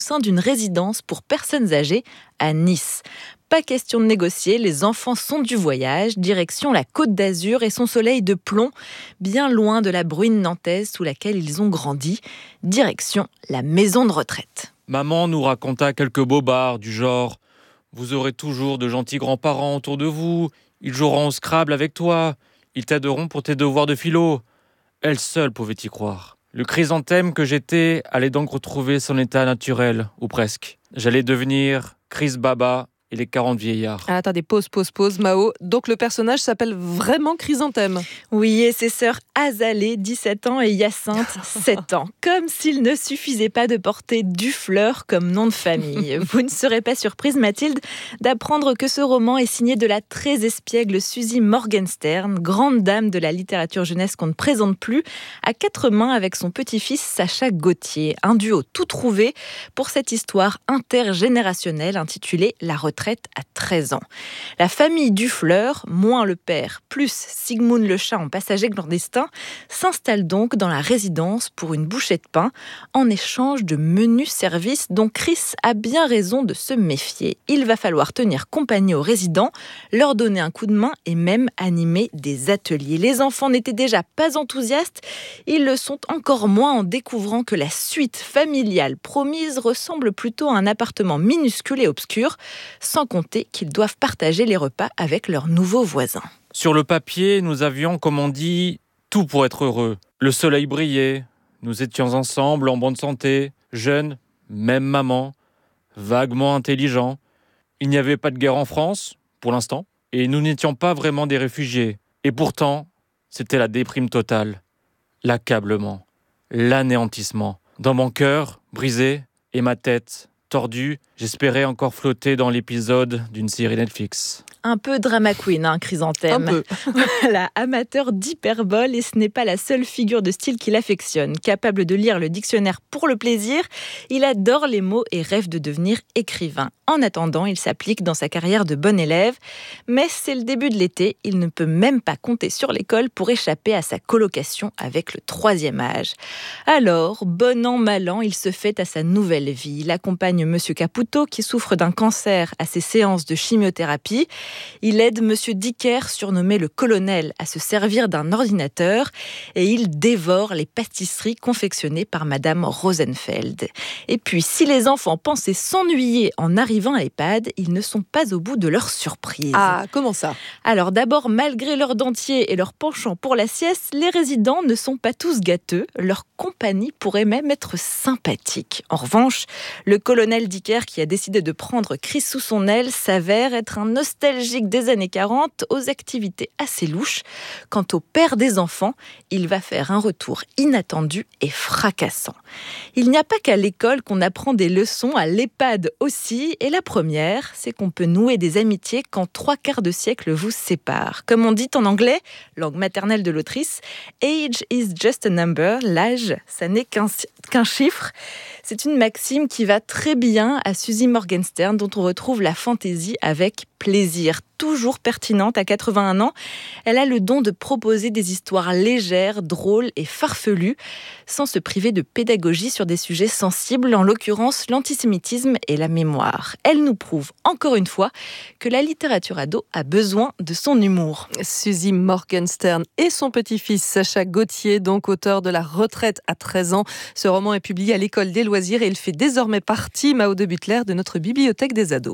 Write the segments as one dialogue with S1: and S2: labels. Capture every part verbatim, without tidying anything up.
S1: sein d'une résidence pour personnes âgées à Nice. Pas question de négocier, les enfants sont du voyage, direction la Côte d'Azur et son soleil de plomb, bien loin de la bruine nantaise sous laquelle ils ont grandi, direction la maison de retraite.
S2: Maman nous raconta quelques bobards du genre « Vous aurez toujours de gentils grands-parents autour de vous, ils joueront au Scrabble avec toi, ils t'aideront pour tes devoirs de philo. » Elle seule pouvait y croire. Le chrysanthème que j'étais allait donc retrouver son état naturel, ou presque. J'allais devenir Chris Baba et les quarante vieillards.
S3: Ah, attendez, pause, pause, pause, Mao. Donc le personnage s'appelle vraiment Chrysanthème.
S1: Oui, et ses sœurs Azalée, dix-sept ans, et Hyacinthe, sept ans. Comme s'il ne suffisait pas de porter Dufleur comme nom de famille. Vous ne serez pas surprise, Mathilde, d'apprendre que ce roman est signé de la très espiègle Suzy Morgenstern, grande dame de la littérature jeunesse qu'on ne présente plus, à quatre mains avec son petit-fils Sacha Gauthier. Un duo tout trouvé pour cette histoire intergénérationnelle intitulée La retraite à treize ans. La famille Dufleur, moins le père, plus Sigmund le chat en passager clandestin, s'installe donc dans la résidence pour une bouchée de pain en échange de menus services dont Chris a bien raison de se méfier. Il va falloir tenir compagnie aux résidents, leur donner un coup de main et même animer des ateliers. Les enfants n'étaient déjà pas enthousiastes, ils le sont encore moins en découvrant que la suite familiale promise ressemble plutôt à un appartement minuscule et obscur, sans compter qu'ils doivent partager les repas avec leurs nouveaux voisins.
S2: Sur le papier, nous avions, comme on dit, tout pour être heureux. Le soleil brillait, nous étions ensemble en bonne santé, jeunes, même maman, vaguement intelligents. Il n'y avait pas de guerre en France, pour l'instant, et nous n'étions pas vraiment des réfugiés. Et pourtant, c'était la déprime totale, l'accablement, l'anéantissement. Dans mon cœur, brisé, et ma tête tordue, j'espérais encore flotter dans l'épisode d'une série Netflix.
S1: Un peu drama queen, hein, Chrysanthème.
S3: Un peu.
S1: Voilà, amateur d'hyperbole, et ce n'est pas la seule figure de style qu'il affectionne. Capable de lire le dictionnaire pour le plaisir, il adore les mots et rêve de devenir écrivain. En attendant, il s'applique dans sa carrière de bon élève. Mais c'est le début de l'été, il ne peut même pas compter sur l'école pour échapper à sa colocation avec le troisième âge. Alors, bon an, mal an, il se fait à sa nouvelle vie. Il accompagne Monsieur Caputo, qui souffre d'un cancer, à ses séances de chimiothérapie. Il aide Monsieur Dicker, surnommé le colonel, à se servir d'un ordinateur et il dévore les pâtisseries confectionnées par Madame Rosenfeld. Et puis, si les enfants pensaient s'ennuyer en arrivant à l'EHPAD, ils ne sont pas au bout de leur surprise.
S3: Ah, comment ça ?
S1: Alors d'abord, malgré leur dentier et leur penchant pour la sieste, les résidents ne sont pas tous gâteux. Leur compagnie pourrait même être sympathique. En revanche, le colonel Dicker, qui a décidé de prendre Chris sous son aile, s'avère être un nostalgique des années quarante aux activités assez louches. Quant au père des enfants, il va faire un retour inattendu et fracassant. Il n'y a pas qu'à l'école qu'on apprend des leçons, à l'EHPAD aussi. Et la première, c'est qu'on peut nouer des amitiés quand trois quarts de siècle vous séparent. Comme on dit en anglais, langue maternelle de l'autrice, « Age is just a number », l'âge, ça n'est qu'un, qu'un chiffre. C'est une maxime qui va très bien à Suzy Morgenstern, dont on retrouve la fantaisie avec plaisir. Toujours pertinente à quatre-vingt-un ans, elle a le don de proposer des histoires légères, drôles et farfelues, sans se priver de pédagogie sur des sujets sensibles, en l'occurrence l'antisémitisme et la mémoire. Elle nous prouve encore une fois que la littérature ado a besoin de son humour.
S3: Suzy Morgenstern et son petit-fils Sacha Gauthier, donc auteur de La retraite à treize ans. Ce roman est publié à l'École des loisirs et il fait désormais partie, Mao de Butler, de notre bibliothèque des ados.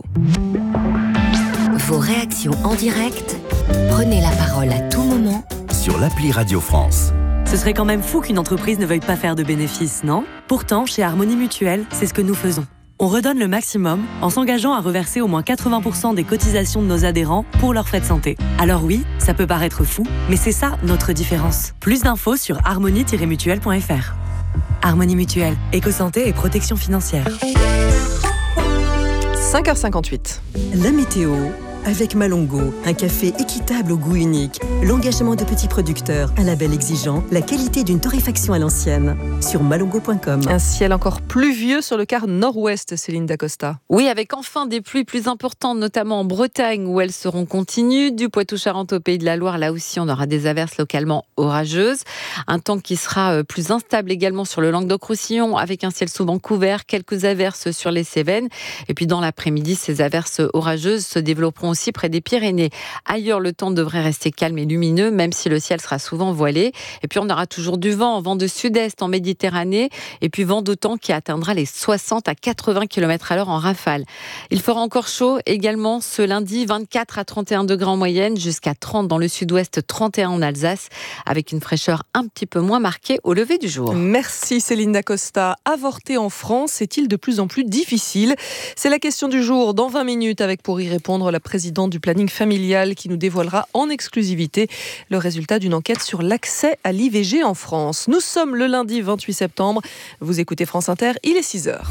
S4: Vos réactions en direct, prenez la parole à tout moment
S5: sur l'appli Radio France.
S6: Ce serait quand même fou qu'une entreprise ne veuille pas faire de bénéfices, non ? Pourtant, chez Harmonie Mutuelle, c'est ce que nous faisons. On redonne le maximum en s'engageant à reverser au moins quatre-vingts pour cent des cotisations de nos adhérents pour leurs frais de santé. Alors oui, ça peut paraître fou, mais c'est ça notre différence. Plus d'infos sur harmonie tiret mutuelle point f r. Harmonie Mutuelle, éco-santé et protection financière.
S3: cinq heures cinquante-huit.
S6: La météo
S7: avec Malongo, un café équitable au goût unique, l'engagement de petits producteurs, un label exigeant, la qualité d'une torréfaction à l'ancienne. Sur malongo point com.
S3: Un ciel encore pluvieux sur le quart nord-ouest, Céline Dacosta.
S8: Oui, avec enfin des pluies plus importantes, notamment en Bretagne, où elles seront continues. Du Poitou-Charentes au Pays de la Loire, là aussi, on aura des averses localement orageuses. Un temps qui sera plus instable également sur le Languedoc-Roussillon, avec un ciel souvent couvert, quelques averses sur les Cévennes. Et puis dans l'après-midi, ces averses orageuses se développeront aussi près des Pyrénées. Ailleurs, le temps devrait rester calme et lumineux, même si le ciel sera souvent voilé. Et puis on aura toujours du vent, vent de sud-est en Méditerranée, et puis vent d'automne qui atteindra les soixante à quatre-vingts kilomètres à l'heure en rafale. Il fera encore chaud également ce lundi, vingt-quatre à trente et un degrés en moyenne, jusqu'à trente dans le sud-ouest, trente et un en Alsace, avec une fraîcheur un petit peu moins marquée au lever du jour.
S3: Merci Céline Dacosta. Avorter en France est-il de plus en plus difficile ? C'est la question du jour dans vingt minutes, avec pour y répondre la présidente du planning familial qui nous dévoilera en exclusivité le résultat d'une enquête sur l'accès à l'I V G en France. Nous sommes le lundi vingt-huit septembre. Vous écoutez France Inter, il est six heures.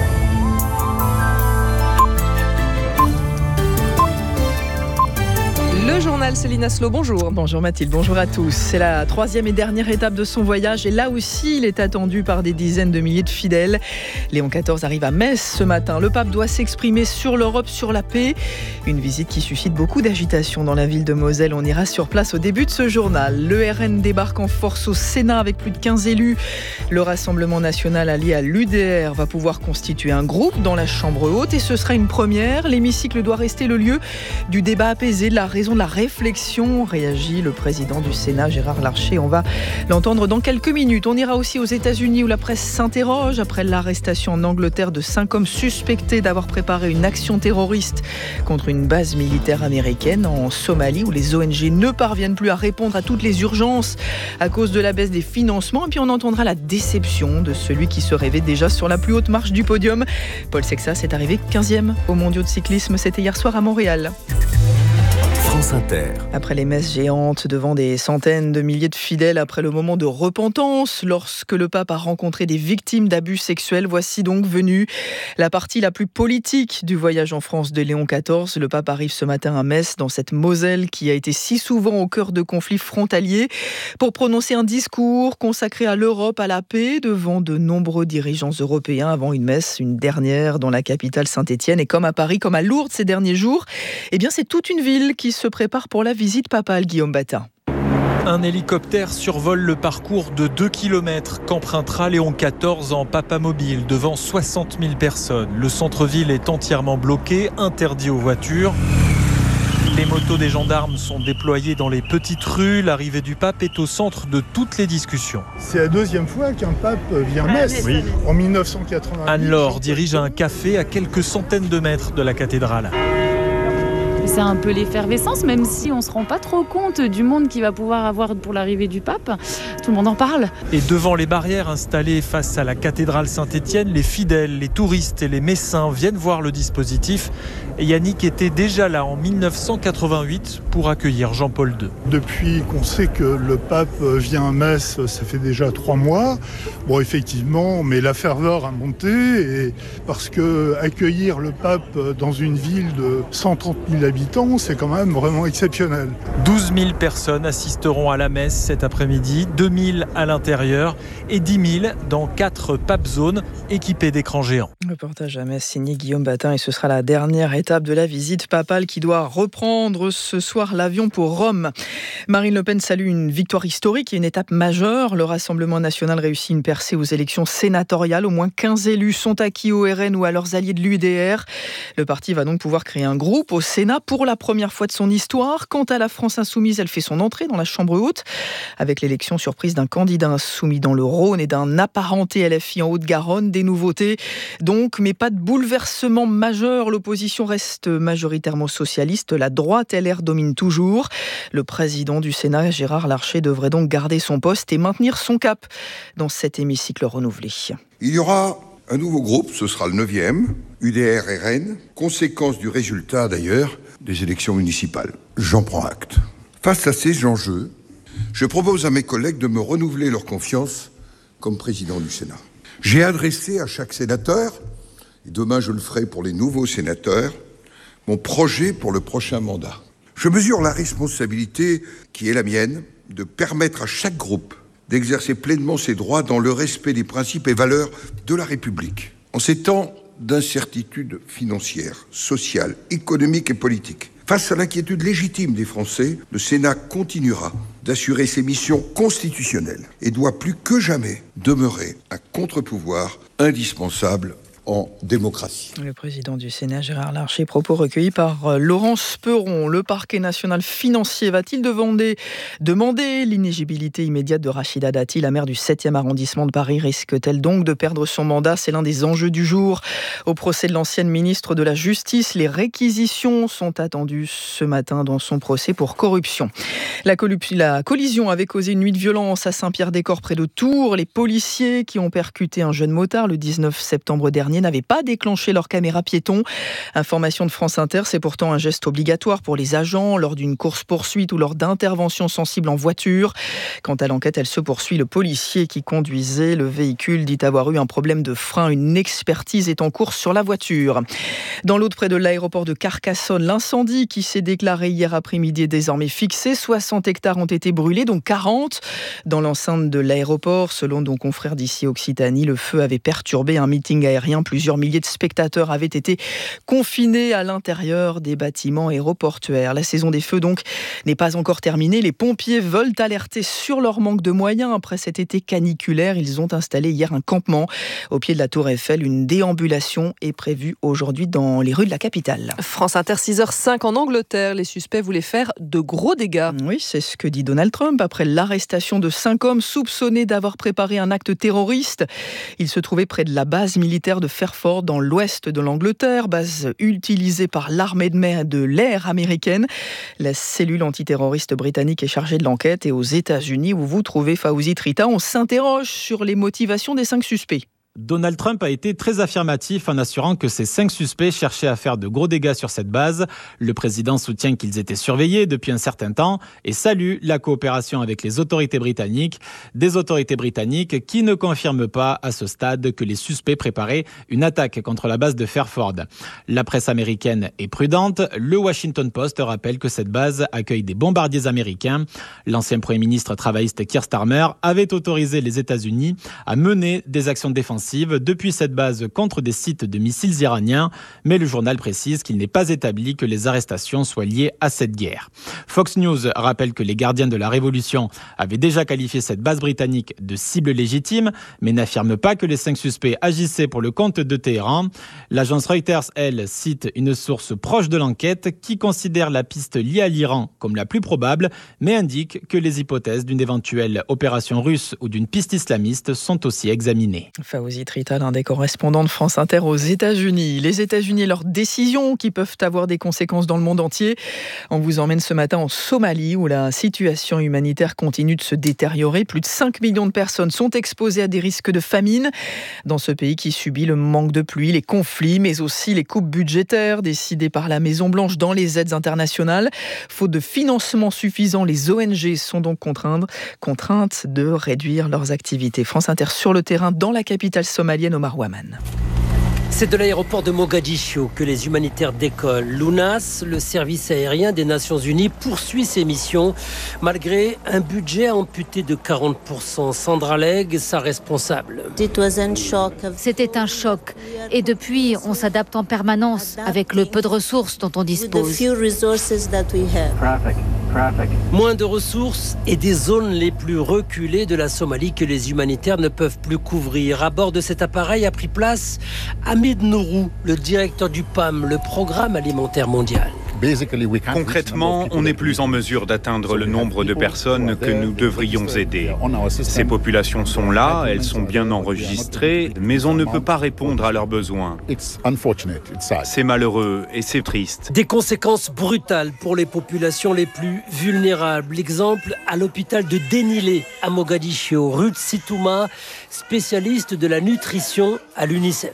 S3: Le journal Céline Aslo, bonjour.
S9: Bonjour Mathilde, bonjour à tous. C'est la troisième et dernière étape de son voyage et là aussi il est attendu par des dizaines de milliers de fidèles. Léon quatorze arrive à Metz ce matin. Le pape doit s'exprimer sur l'Europe, sur la paix. Une visite qui suscite beaucoup d'agitation dans la ville de Moselle. On ira sur place au début de ce journal. Le R N débarque en force au Sénat avec plus de quinze élus. Le Rassemblement national allié à l'U D R va pouvoir constituer un groupe dans la Chambre haute et ce sera une première. L'hémicycle doit rester le lieu du débat apaisé, de la raison, de la réflexion, réagit le président du Sénat, Gérard Larcher. On va l'entendre dans quelques minutes. On ira aussi aux États-Unis où la presse s'interroge après l'arrestation en Angleterre de cinq hommes suspectés d'avoir préparé une action terroriste contre une base militaire américaine en Somalie où les O N G ne parviennent plus à répondre à toutes les urgences à cause de la baisse des financements. Et puis on entendra la déception de celui qui se rêvait déjà sur la plus haute marche du podium. Paul Sexas est arrivé quinzième aux mondiaux de cyclisme. C'était hier soir à Montréal.
S5: France Inter.
S9: Après les messes géantes devant des centaines de milliers de fidèles, après le moment de repentance, lorsque le pape a rencontré des victimes d'abus sexuels, voici donc venue la partie la plus politique du voyage en France de Léon quatorze. Le pape arrive ce matin à Metz, dans cette Moselle qui a été si souvent au cœur de conflits frontaliers, pour prononcer un discours consacré à l'Europe, à la paix, devant de nombreux dirigeants européens, avant une messe, une dernière dans la capitale Saint-Étienne. Et comme à Paris, comme à Lourdes ces derniers jours, eh bien c'est toute une ville qui se prépare pour la visite papale, Guillaume Batin.
S10: Un hélicoptère survole le parcours de deux kilomètres qu'empruntera Léon quatorze en papamobile devant soixante mille personnes. Le centre-ville est entièrement bloqué, interdit aux voitures. Les motos des gendarmes sont déployées dans les petites rues. L'arrivée du pape est au centre de toutes les discussions.
S11: C'est la deuxième fois qu'un pape vient à Metz. Oui. En mille neuf cent quatre-vingt-huit.
S10: Anne-Laure dirige un café à quelques centaines de mètres de la cathédrale.
S12: C'est un peu l'effervescence, même si on ne se rend pas trop compte du monde qu'il va pouvoir avoir pour l'arrivée du pape. Tout le monde en parle.
S10: Et devant les barrières installées face à la cathédrale Saint-Étienne, les fidèles, les touristes et les messins viennent voir le dispositif. Et Yannick était déjà là en mille neuf cent quatre-vingt-huit pour accueillir Jean-Paul deux.
S11: Depuis qu'on sait que le pape vient à Metz, ça fait déjà trois mois. Bon, effectivement, mais la ferveur a monté. Et parce que accueillir le pape dans une ville de cent trente mille habitants, c'est quand même vraiment exceptionnel.
S10: douze mille personnes assisteront à la messe cet après-midi, deux mille à l'intérieur et dix mille dans quatre pape zones équipées d'écrans géants.
S9: Reportage à Metz signé Guillaume Batin et ce sera la dernière étape de la visite papale qui doit reprendre ce soir l'avion pour Rome. Marine Le Pen salue une victoire historique et une étape majeure. Le Rassemblement national réussit une percée aux élections sénatoriales. Au moins quinze élus sont acquis au R N ou à leurs alliés de l'U D R. Le parti va donc pouvoir créer un groupe au Sénat pour la première fois de son histoire. Quant à la France insoumise, elle fait son entrée dans la Chambre haute avec l'élection surprise d'un candidat insoumis dans le Rhône et d'un apparenté L F I en Haute-Garonne. Des nouveautés donc, mais pas de bouleversement majeur. L'opposition reste majoritairement socialiste. La droite L R domine toujours. Le président du Sénat, Gérard Larcher, devrait donc garder son poste et maintenir son cap dans cet hémicycle renouvelé.
S13: Il y aura un nouveau groupe, ce sera le neuvième, U D R R N, conséquence du résultat d'ailleurs des élections municipales. J'en prends acte. Face à ces enjeux, je propose à mes collègues de me renouveler leur confiance comme président du Sénat. J'ai adressé à chaque sénateur, et demain je le ferai pour les nouveaux sénateurs, mon projet pour le prochain mandat. Je mesure la responsabilité qui est la mienne de permettre à chaque groupe d'exercer pleinement ses droits dans le respect des principes et valeurs de la République. En ces temps d'incertitude financière, sociale, économique et politique, face à l'inquiétude légitime des Français, le Sénat continuera d'assurer ses missions constitutionnelles et doit plus que jamais demeurer un contre-pouvoir indispensable en démocratie.
S9: Le président du Sénat, Gérard Larcher, propos recueillis par Laurence Peron. Le parquet national financier va-t-il demander, demander l'inéligibilité immédiate de Rachida Dati, la maire du septième arrondissement de Paris? Risque-t-elle donc de perdre son mandat? C'est l'un des enjeux du jour. Au procès de l'ancienne ministre de la Justice, les réquisitions sont attendues ce matin dans son procès pour corruption. La, collup- la collision avait causé une nuit de violence à Saint-Pierre-des-Corps près de Tours. Les policiers qui ont percuté un jeune motard le dix-neuf septembre dernier n'avaient pas déclenché leur caméra piéton. Information de France Inter, c'est pourtant un geste obligatoire pour les agents lors d'une course-poursuite ou lors d'interventions sensibles en voiture. Quant à l'enquête, elle se poursuit. Le policier qui conduisait le véhicule dit avoir eu un problème de frein. Une expertise est en cours sur la voiture. Dans l'autre, près de l'aéroport de Carcassonne, l'incendie qui s'est déclaré hier après-midi est désormais fixé. soixante hectares ont été brûlés, dont quarante dans l'enceinte de l'aéroport. Selon nos confrères d'ici Occitanie, le feu avait perturbé un meeting aérien. Plusieurs milliers de spectateurs avaient été confinés à l'intérieur des bâtiments aéroportuaires. La saison des feux, donc, n'est pas encore terminée. Les pompiers veulent alerter sur leur manque de moyens. Après cet été caniculaire, ils ont installé hier un campement au pied de la Tour Eiffel. Une déambulation est prévue aujourd'hui dans les rues de la capitale.
S3: France Inter, six heures cinq en Angleterre. Les suspects voulaient faire de gros dégâts.
S9: Oui, c'est ce que dit Donald Trump après l'arrestation de cinq hommes soupçonnés d'avoir préparé un acte terroriste. Ils se trouvaient près de la base militaire de Fairford, dans l'ouest de l'Angleterre, base utilisée par l'armée de mer de l'air américaine. La cellule antiterroriste britannique est chargée de l'enquête. Et aux États-Unis, où vous trouvez Fawzi Trita, on s'interroge sur les motivations des cinq suspects.
S14: Donald Trump a été très affirmatif en assurant que ces cinq suspects cherchaient à faire de gros dégâts sur cette base. Le président soutient qu'ils étaient surveillés depuis un certain temps et salue la coopération avec les autorités britanniques. Des autorités britanniques qui ne confirment pas à ce stade que les suspects préparaient une attaque contre la base de Fairford. La presse américaine est prudente. Le Washington Post rappelle que cette base accueille des bombardiers américains. L'ancien Premier ministre travailliste Keir Starmer avait autorisé les États-Unis à mener des actions défensives depuis cette base contre des sites de missiles iraniens, mais le journal précise qu'il n'est pas établi que les arrestations soient liées à cette guerre. Fox News rappelle que les gardiens de la Révolution avaient déjà qualifié cette base britannique de cible légitime, mais n'affirme pas que les cinq suspects agissaient pour le compte de Téhéran. L'agence Reuters, elle, cite une source proche de l'enquête qui considère la piste liée à l'Iran comme la plus probable, mais indique que les hypothèses d'une éventuelle opération russe ou d'une piste islamiste sont aussi examinées.
S9: Fawzi Trita, l'un des correspondants de France Inter aux États-Unis. Les États-Unis et leurs décisions qui peuvent avoir des conséquences dans le monde entier. On vous emmène ce matin en Somalie où la situation humanitaire continue de se détériorer. Plus de cinq millions de personnes sont exposées à des risques de famine dans ce pays qui subit le manque de pluie, les conflits, mais aussi les coupes budgétaires décidées par la Maison-Blanche dans les aides internationales. Faute de financement suffisant, les O N G sont donc contraintes, contraintes de réduire leurs activités. France Inter sur le terrain dans la capitale somalienne, Omar Waman.
S15: C'est de l'aéroport de Mogadiscio que les humanitaires décollent. L'U N A S, le service aérien des Nations Unies, poursuit ses missions malgré un budget amputé de quarante pour cent. Sandra Legg, sa responsable.
S16: C'était un choc. Et depuis, on s'adapte en permanence avec le peu de ressources dont on dispose.
S15: Moins de ressources et des zones les plus reculées de la Somalie que les humanitaires ne peuvent plus couvrir. À bord de cet appareil a pris place Hamid Nourou, le directeur du P A M, le Programme alimentaire mondial.
S17: Concrètement, on n'est plus en mesure d'atteindre le nombre de personnes que nous devrions aider. Ces populations sont là, elles sont bien enregistrées, mais on ne peut pas répondre à leurs besoins. C'est malheureux et c'est triste.
S15: Des conséquences brutales pour les populations les plus vulnérables. Exemple à l'hôpital de Denilé à Mogadiscio. Ruth Situma, spécialiste de la nutrition à l'UNICEF.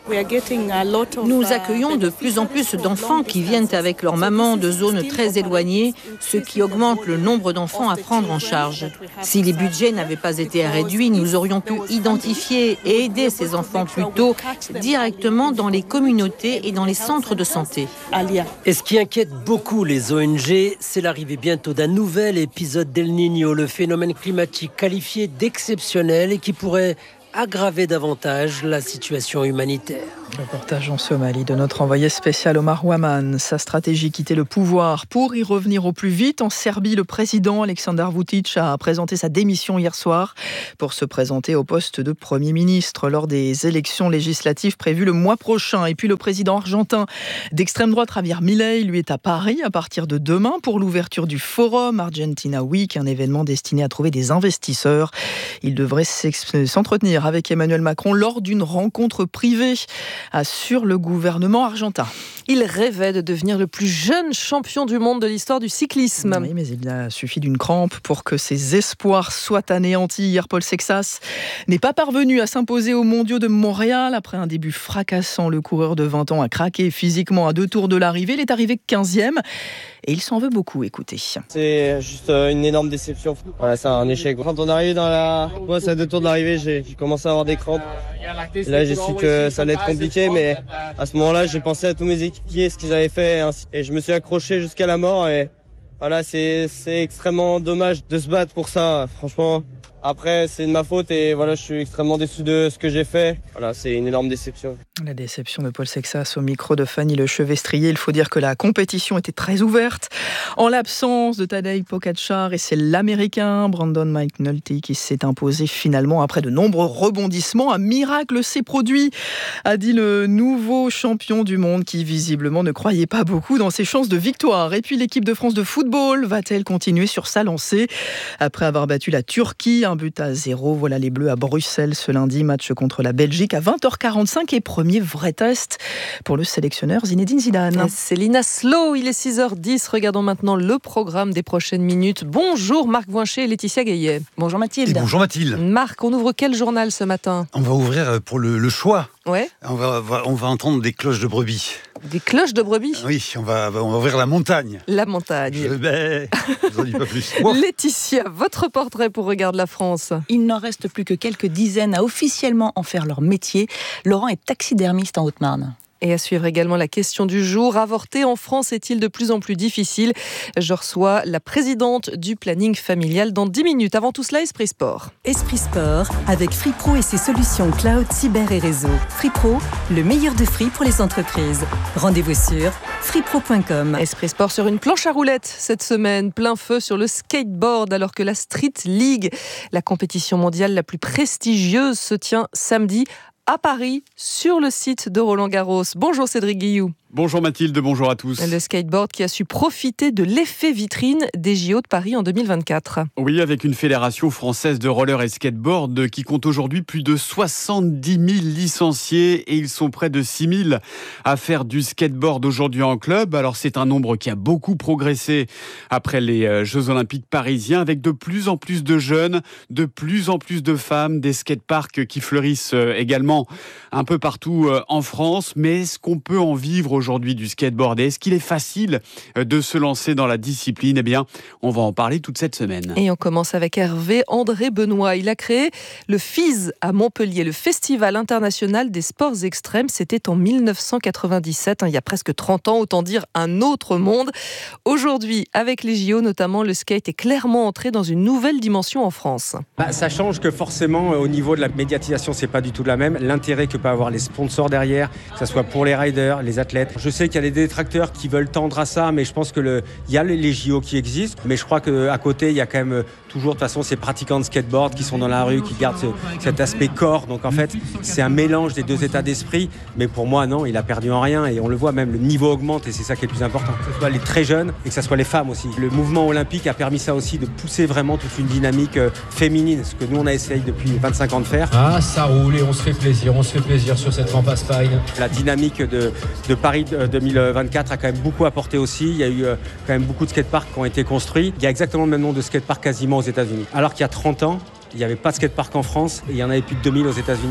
S18: Nous accueillons de plus en plus d'enfants qui viennent avec leur maman de zones très éloignées, ce qui augmente le nombre d'enfants à prendre en charge. Si les budgets n'avaient pas été réduits, nous aurions pu identifier et aider ces enfants plus tôt directement dans les communautés et dans les centres de santé.
S15: Et ce qui inquiète beaucoup les O N G, c'est l'arrivée bientôt d'un nouvel épisode d'El Niño, le phénomène climatique qualifié d'exceptionnel et qui pourrait aggraver davantage la situation humanitaire.
S9: Reportage en Somalie de notre envoyé spécial Omar Waman. Sa stratégie, quitter le pouvoir pour y revenir au plus vite. En Serbie, le président Aleksandar Vučić a présenté sa démission hier soir pour se présenter au poste de Premier ministre lors des élections législatives prévues le mois prochain. Et puis le président argentin d'extrême droite Javier Milei, lui, est à Paris à partir de demain pour l'ouverture du Forum Argentina Week, un événement destiné à trouver des investisseurs. Il devrait s'entretenir avec Emmanuel Macron lors d'une rencontre privée, assure le gouvernement argentin.
S3: Il rêvait de devenir le plus jeune champion du monde de l'histoire du cyclisme.
S9: Oui, mais il a suffi d'une crampe pour que ses espoirs soient anéantis. Hier, Paul Sexas n'est pas parvenu à s'imposer aux mondiaux de Montréal. Après un début fracassant, le coureur de vingt ans a craqué physiquement à deux tours de l'arrivée. Il est arrivé quinzième et il s'en veut beaucoup. Écoutez.
S19: C'est juste une énorme déception. Voilà, c'est un échec. Quand on arrive dans la bosse à deux tours de l'arrivée, j'ai commencé à avoir des crampes. Et là, j'ai su que ça allait être compliqué, mais à ce moment-là, j'ai pensé à tous mes équipiers, ce qu'ils avaient fait, et je me suis accroché jusqu'à la mort. Et voilà, c'est, c'est extrêmement dommage de se battre pour ça, franchement. Après, c'est de ma faute et voilà, je suis extrêmement déçu de ce que j'ai fait. Voilà, c'est une énorme déception.
S9: La déception de Paul Sexas au micro de Fanny Lechevestrier. Il faut dire que la compétition était très ouverte. En l'absence de Tadej Pogačar, et c'est l'Américain Brandon McNulty qui s'est imposé finalement après de nombreux rebondissements. Un miracle s'est produit, a dit le nouveau champion du monde qui visiblement ne croyait pas beaucoup dans ses chances de victoire. Et puis l'équipe de France de football va-t-elle continuer sur sa lancée après avoir battu la Turquie? Un but à zéro. Voilà les Bleus à Bruxelles ce lundi. Match contre la Belgique à vingt heures quarante-cinq et premier vrai test pour le sélectionneur Zinedine Zidane.
S3: C'est Lina Slow, il est six heures dix. Regardons maintenant le programme des prochaines minutes. Bonjour Marc Voinchet et Laetitia Gaillet.
S20: Bonjour Mathilde. Et bonjour Mathilde.
S3: Marc, on ouvre quel journal ce matin?
S20: On va ouvrir pour le, le choix.
S3: Ouais.
S20: On va, on va entendre des cloches de brebis.
S3: Des cloches de brebis?
S20: Oui, on va, on va ouvrir la montagne.
S3: La montagne.
S20: Je vais... Je vous en dis pas plus.
S3: Wow. Laetitia, votre portrait pour Regarde la France.
S21: Il n'en reste plus que quelques dizaines à officiellement en faire leur métier. Laurent est taxidermiste en Haute-Marne.
S3: Et à suivre également la question du jour. Avorter en France est-il de plus en plus difficile? Je reçois la présidente du planning familial dans dix minutes. Avant tout cela, Esprit Sport.
S7: Esprit Sport, avec Free Pro et ses solutions cloud, cyber et réseau. Free Pro, le meilleur de Free pour les entreprises. Rendez-vous sur free pro point com.
S3: Esprit Sport sur une planche à roulettes cette semaine. Plein feu sur le skateboard alors que la Street League, la compétition mondiale la plus prestigieuse, se tient samedi à Paris, sur le site de Roland Garros. Bonjour Cédric Guillou.
S22: Bonjour Mathilde, bonjour à tous.
S3: Le skateboard qui a su profiter de l'effet vitrine des J O de Paris en deux mille vingt-quatre.
S22: Oui, avec une fédération française de roller et skateboard qui compte aujourd'hui plus de soixante-dix mille licenciés et ils sont près de six mille à faire du skateboard aujourd'hui en club. Alors c'est un nombre qui a beaucoup progressé après les Jeux Olympiques parisiens avec de plus en plus de jeunes, de plus en plus de femmes, des skateparks qui fleurissent également un peu partout en France. Mais est-ce qu'on peut en vivre aujourd'hui du skateboard? Et est-ce qu'il est facile de se lancer dans la discipline? Eh bien, on va en parler toute cette semaine.
S3: Et on commence avec Hervé André Benoît. Il a créé le F I S à Montpellier, le Festival international des sports extrêmes. C'était en mille neuf cent quatre-vingt-dix-sept, hein, il y a presque trente ans, autant dire un autre monde. Aujourd'hui, avec les J O notamment, le skate est clairement entré dans une nouvelle dimension en France.
S23: Bah, ça change que forcément, au niveau de la médiatisation, c'est pas du tout la même. L'intérêt que peuvent avoir les sponsors derrière, que ce soit pour les riders, les athlètes. Je sais qu'il y a des détracteurs qui veulent tendre à ça, mais je pense que le, il y a les J O qui existent, mais je crois qu'à côté, il y a quand même toujours, de toute façon, ces pratiquants de skateboard qui sont dans la rue, qui gardent ce, cet aspect corps. Donc en fait, c'est un mélange des deux états d'esprit, mais pour moi, non, il a perdu en rien et on le voit même, le niveau augmente et c'est ça qui est le plus important. Que ce soit les très jeunes et que ce soit les femmes aussi. Le mouvement olympique a permis ça aussi, de pousser vraiment toute une dynamique euh, féminine, ce que nous, on a essayé depuis vingt-cinq ans de faire.
S24: Ah, ça roule et on se fait plaisir, on se fait plaisir sur cette rampe à spine.
S23: La dynamique de, de Paris deux mille vingt-quatre a quand même beaucoup apporté aussi. Il y a eu quand même beaucoup de skateparks qui ont été construits. Il y a exactement le même nombre de skateparks quasiment aux États-Unis. Alors qu'il y a trente ans, il n'y avait pas de skatepark en France et il y en avait plus de deux mille aux États-Unis.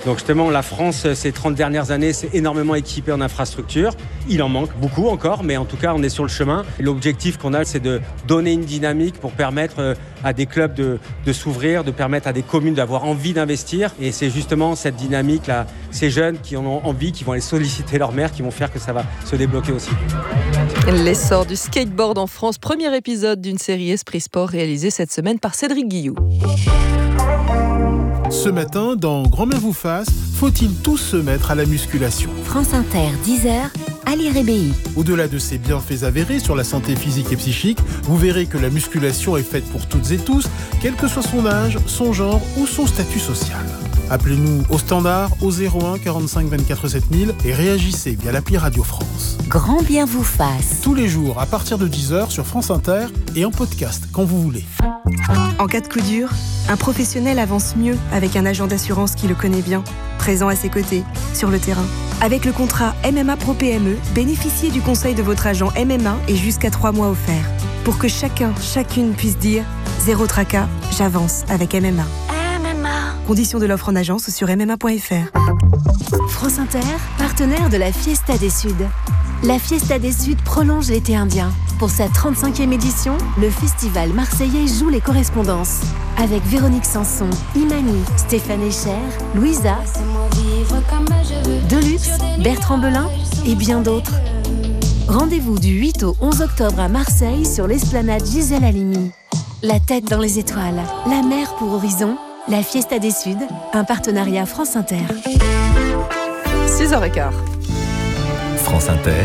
S23: Donc justement, la France, ces trente dernières années, s'est énormément équipée en infrastructure. Il en manque beaucoup encore, mais en tout cas, on est sur le chemin. Et l'objectif qu'on a, c'est de donner une dynamique pour permettre à des clubs de, de s'ouvrir, de permettre à des communes d'avoir envie d'investir. Et c'est justement cette dynamique-là, ces jeunes qui en ont envie, qui vont aller solliciter leur maire, qui vont faire que ça va se débloquer aussi.
S3: L'essor du skateboard en France, premier épisode d'une série Esprit Sport réalisée cette semaine par Cédric Guillou.
S1: Ce matin, dans Grand-mère vous fasse, faut-il tous se mettre à la musculation ?
S2: France Inter, dix heures, Ali Rébéi.
S1: Au-delà de ses bienfaits avérés sur la santé physique et psychique, vous verrez que la musculation est faite pour toutes et tous, quel que soit son âge, son genre ou son statut social. Appelez-nous au standard au zéro un quarante-cinq vingt-quatre sept mille et réagissez via l'appli Radio France.
S2: Grand bien vous fasse.
S1: Tous les jours à partir de dix heures sur France Inter et en podcast quand vous voulez.
S4: En cas de coup dur, un professionnel avance mieux avec un agent d'assurance qui le connaît bien, présent à ses côtés, sur le terrain. Avec le contrat M M A Pro P M E, bénéficiez du conseil de votre agent M M A et jusqu'à trois mois offerts. Pour que chacun, chacune puisse dire « Zéro tracas, j'avance avec M M A ».
S2: M M A.
S4: Conditions de l'offre en agence sur m m a point f r.
S2: France Inter, partenaire de la Fiesta des Suds. La Fiesta des Suds prolonge l'été indien. Pour sa trente-cinquième édition, le festival marseillais joue les correspondances. Avec Véronique Sanson, Imani, Stéphane Echer, Louisa, Deluxe, Bertrand Belin et bien d'autres. Rendez-vous du huit au onze octobre à Marseille sur l'esplanade Gisèle Halimi. La tête dans les étoiles, la mer pour horizon, la Fiesta des Suds, un partenariat France Inter.
S3: six heures quinze.
S5: France Inter,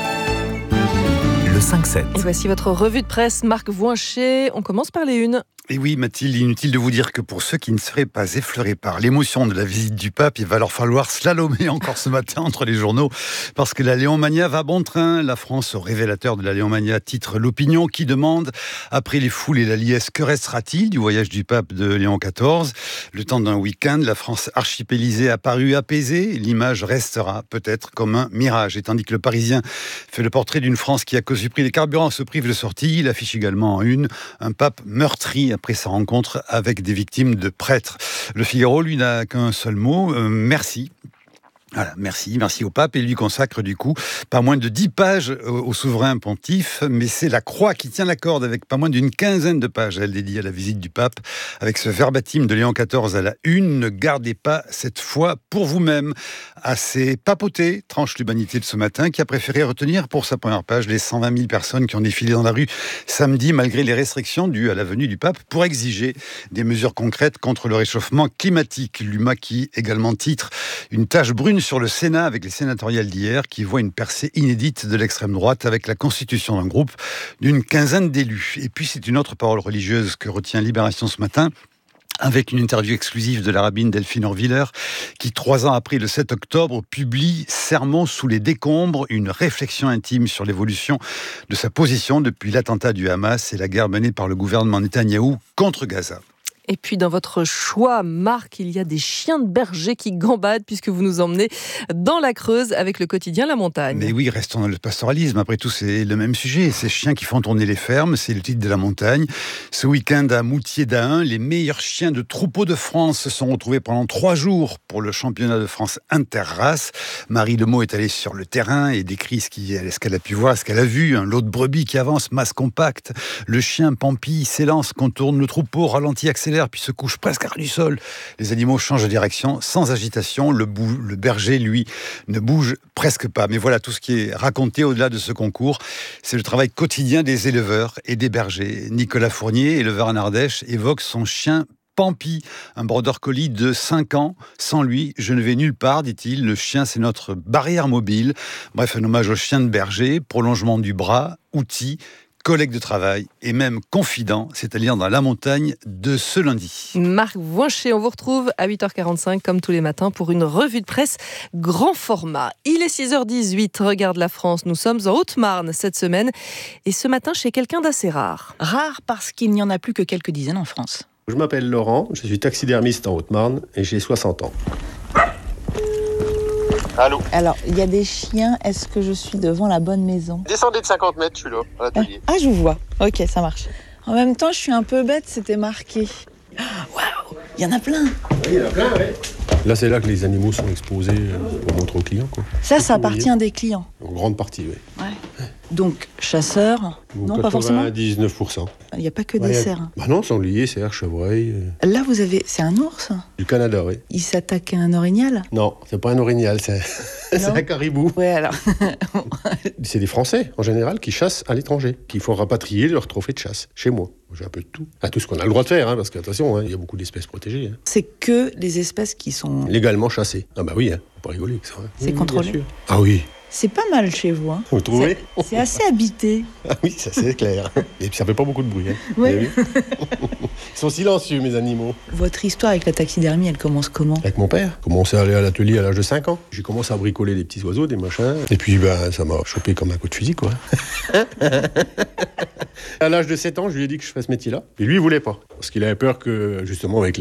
S5: le cinq sept.
S3: Et voici votre revue de presse, Marc Voincher. On commence par les unes.
S20: Et oui, Mathilde, inutile de vous dire que pour ceux qui ne seraient pas effleurés par l'émotion de la visite du pape, il va leur falloir slalomer encore ce matin entre les journaux, parce que la Léomania va bon train. La France, au révélateur de la Léomania, titre l'Opinion, qui demande, après les foules et la liesse, que restera-t-il du voyage du pape de Léon quatorze ? Le temps d'un week-end, la France archipélisée a paru apaisée. L'image restera peut-être comme un mirage. Et tandis que le Parisien fait le portrait d'une France qui, à cause du prix des carburants, se prive de sortie, il affiche également en une un pape meurtri après sa rencontre avec des victimes de prêtres. Le Figaro, lui, n'a qu'un seul mot, euh, merci. Voilà, merci, merci au pape, et lui consacre du coup pas moins de dix pages au, au souverain pontife, mais c'est la Croix qui tient la corde avec pas moins d'une quinzaine de pages, elle dédie à la visite du pape, avec ce verbatim de Léon quatorze à la une, ne gardez pas cette foi pour vous-même. Assez papoté, tranche l'humanité de ce matin, qui a préféré retenir pour sa première page les cent vingt mille personnes qui ont défilé dans la rue samedi, malgré les restrictions dues à la venue du pape, pour exiger des mesures concrètes contre le réchauffement climatique. L'U M A qui également titre une tache brune sur le Sénat avec les sénatoriales d'hier qui voient une percée inédite de l'extrême droite avec la constitution d'un groupe d'une quinzaine d'élus. Et puis c'est une autre parole religieuse que retient Libération ce matin, avec une interview exclusive de la rabbine Delphine Orviller, qui, trois ans après le sept octobre, publie « Sermon sous les décombres », une réflexion intime sur l'évolution de sa position depuis l'attentat du Hamas et la guerre menée par le gouvernement Netanyahou contre Gaza.
S3: Et puis dans votre choix, Marc, il y a des chiens de berger qui gambadent puisque vous nous emmenez dans la Creuse avec le quotidien La Montagne.
S20: Mais oui, restons dans le pastoralisme. Après tout, c'est le même sujet. Ces chiens qui font tourner les fermes, c'est le titre de La Montagne. Ce week-end à Moutier-d'Ahun, les meilleurs chiens de troupeau de France se sont retrouvés pendant trois jours pour le championnat de France interrace. Marie Lemot est allée sur le terrain et décrit ce qu'elle a pu voir, ce qu'elle a vu. Un lot de brebis qui avance, masse compacte. Le chien pampille, s'élance, contourne le troupeau, ralentit, accélère, puis se couche presque à ras du sol. Les animaux changent de direction sans agitation. Le, bou- le berger, lui, ne bouge presque pas. Mais voilà tout ce qui est raconté au-delà de ce concours. C'est le travail quotidien des éleveurs et des bergers. Nicolas Fournier, éleveur en Ardèche, évoque son chien Pampi, un border collie de cinq ans. Sans lui, je ne vais nulle part, dit-il. Le chien, c'est notre barrière mobile. Bref, un hommage au chien de berger, prolongement du bras, outil, collègue de travail et même confident, c'est-à-dire dans La Montagne de ce lundi.
S3: Marc Voincher, on vous retrouve à huit heures quarante-cinq comme tous les matins pour une revue de presse grand format. Il est six heures dix-huit, regarde la France, nous sommes en Haute-Marne cette semaine et ce matin chez quelqu'un d'assez rare.
S21: Rare parce qu'il n'y en a plus que quelques dizaines en France.
S6: Je m'appelle Laurent, je suis taxidermiste en Haute-Marne et j'ai soixante ans. Allô ?
S25: Alors, il y a des chiens, est-ce que je suis devant la bonne maison ?
S6: Descendez de cinquante mètres, je suis là, à l'atelier.
S25: Ah, je vous vois. Ok, ça marche. En même temps, je suis un peu bête, c'était marqué. Waouh, il y en a plein.
S6: Oui, il y en a plein, oui. Là, c'est là que les animaux sont exposés pour montrer aux clients, quoi.
S25: Ça, ça appartient des clients.
S6: En grande partie, oui.
S25: Ouais. Donc, chasseurs,
S6: Donc,
S25: non, pas forcément.
S6: quatre-vingt-dix-neuf pour cent.
S25: Il n'y a pas que
S6: Ouais,
S25: des
S6: y a-
S25: cerfs.
S6: Bah non, sanglier, cerf, chevreuil. euh,
S25: Là, vous avez. C'est un ours.
S6: Du Canada, oui.
S25: Il s'attaque à un orignal.
S6: Non, c'est pas un orignal, c'est c'est
S25: Non.
S6: un caribou.
S25: Ouais, alors.
S6: C'est des Français, en général, qui chassent à l'étranger, qui font rapatrier leur trophée de chasse, chez moi. J'ai un peu de tout. Ah, tout ce qu'on a le droit de faire, hein, parce qu'attention, hein, il y a beaucoup d'espèces protégées. hein.
S25: C'est que les espèces qui sont.
S6: Légalement chassées. Ah bah oui, hein, faut pas rigoler avec ça. hein.
S25: C'est
S6: Oui, oui,
S25: contrôlé.
S6: bien sûr. Ah oui.
S25: C'est pas mal chez vous. Hein.
S6: Vous trouvez?
S25: C'est- C'est assez habité.
S6: Ah oui, ça c'est clair. Et puis ça fait pas beaucoup de bruit. Hein.
S25: Oui.
S6: Vous avez vu Ils sont silencieux, mes animaux.
S25: Votre histoire avec la taxidermie, elle commence comment?
S6: Avec mon père, j'ai commencé à aller à l'atelier à l'âge de cinq ans. J'ai commencé à bricoler des petits oiseaux, des machins. Et puis ben, ça m'a chopé comme un coup de fusil, quoi. À l'âge de sept ans, je lui ai dit que je fasse ce métier-là. Et lui, il voulait pas. Parce qu'il avait peur que, justement, avec les